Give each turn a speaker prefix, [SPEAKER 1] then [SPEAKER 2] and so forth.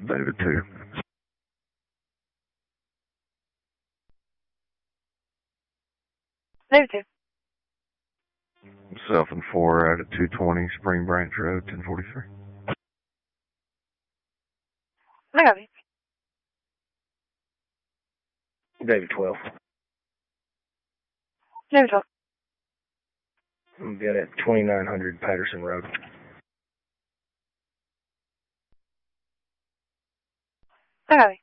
[SPEAKER 1] David 2.
[SPEAKER 2] David 2.
[SPEAKER 1] Self and 4 out at 220 Spring Branch Road, 1043.
[SPEAKER 2] I got you.
[SPEAKER 3] David 12.
[SPEAKER 2] David 12.
[SPEAKER 3] I'm good at 2900 Patterson Road.
[SPEAKER 2] I got you.